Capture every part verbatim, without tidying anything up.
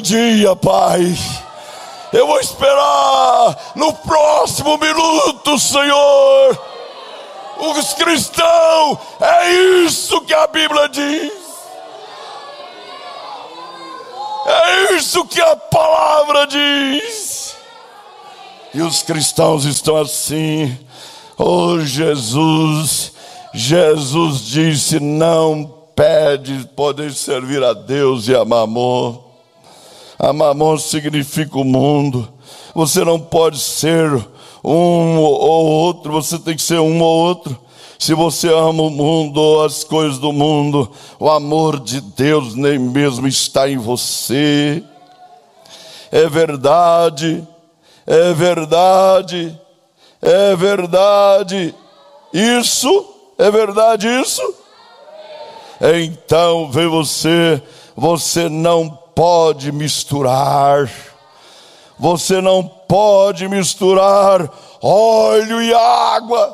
dia, Pai. Eu vou esperar no próximo minuto, Senhor. Os cristãos, é isso que a Bíblia diz. É isso que a palavra diz. E os cristãos estão assim. Oh, Jesus, Jesus disse: não pede poder servir a Deus e a Mamon. A Mamon significa o mundo. Você não pode ser um ou outro, você tem que ser um ou outro. Se você ama o mundo ou as coisas do mundo, o amor de Deus nem mesmo está em você. É verdade, é verdade, é verdade. Isso, é verdade isso? Então, vê você, você não pode misturar. Você não pode misturar óleo e água.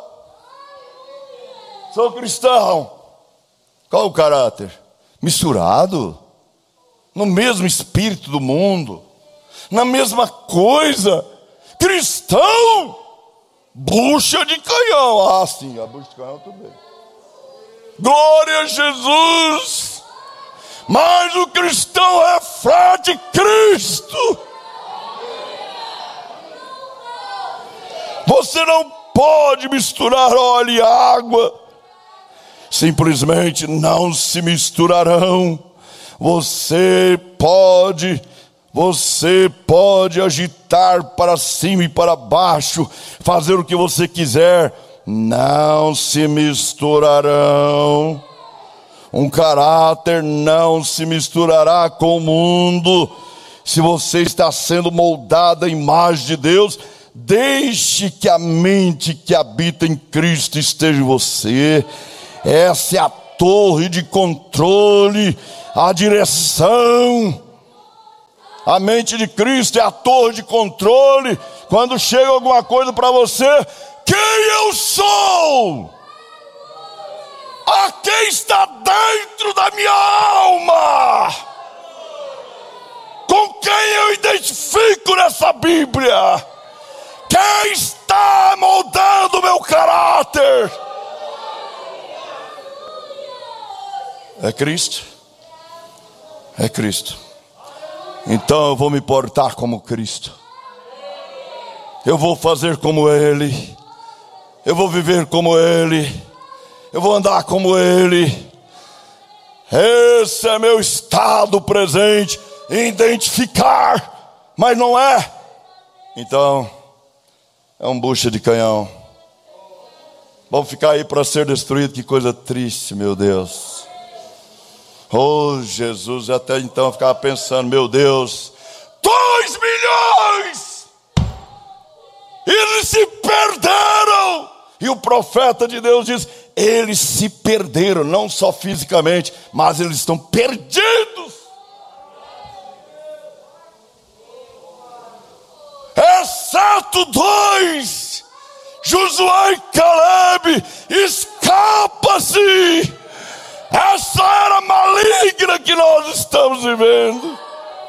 Sou cristão. Qual o caráter? Misturado no mesmo espírito do mundo, na mesma coisa. Cristão, bucha de canhão. Ah, sim, a bucha de canhão tudo bem. Glória a Jesus. Mas o cristão reflete Cristo. Você não pode misturar óleo e água. Simplesmente não se misturarão. Você pode, você pode agitar para cima e para baixo, fazer o que você quiser, não se misturarão. Um caráter não se misturará com o mundo. Se você está sendo moldado à imagem de Deus, deixe que a mente que habita em Cristo esteja em você. Essa é a torre de controle, a direção. A mente de Cristo é a torre de controle. Quando chega alguma coisa para você, quem eu sou? A quem está dentro da minha alma? Com quem eu identifico nessa Bíblia? Quem está moldando o meu caráter? É Cristo. É Cristo. Então eu vou me portar como Cristo. Eu vou fazer como Ele. Eu vou viver como Ele. Eu vou andar como Ele. Esse é meu estado presente. Identificar. Mas não é. Então, é um bucha de canhão. Vamos ficar aí para ser destruído. Que coisa triste, meu Deus. Oh, Jesus, até então eu ficava pensando, meu Deus, dois milhões, eles se perderam. E o profeta de Deus diz, eles se perderam, não só fisicamente, mas eles estão perdidos. Exceto dois, Josué e Caleb, escapa-se. Essa era maligna que nós estamos vivendo.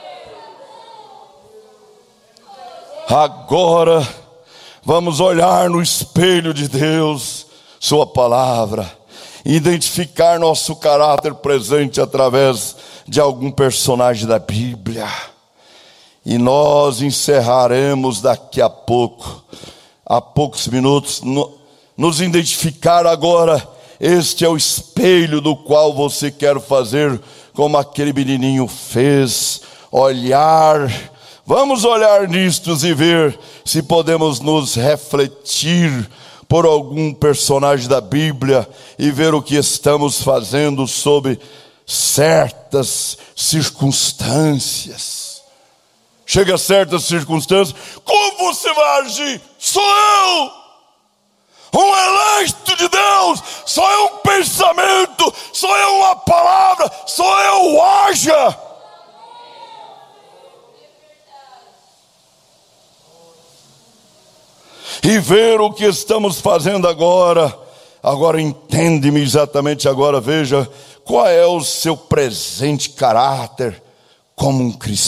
Agora vamos olhar no espelho de Deus, sua palavra, identificar nosso caráter presente através de algum personagem da Bíblia. E nós encerraremos daqui a pouco, há poucos minutos, no, nos identificar agora. Este é o espelho do qual você quer fazer como aquele menininho fez, olhar. Vamos olhar nistos e ver se podemos nos refletir por algum personagem da Bíblia e ver o que estamos fazendo sob certas circunstâncias. Chega a certas circunstâncias, como você vai agir? Sou eu! Um eleito de Deus, sou eu um pensamento, sou eu uma palavra, sou eu o haja. E ver o que estamos fazendo agora. Agora entende-me exatamente agora, veja qual é o seu presente caráter como um cristão.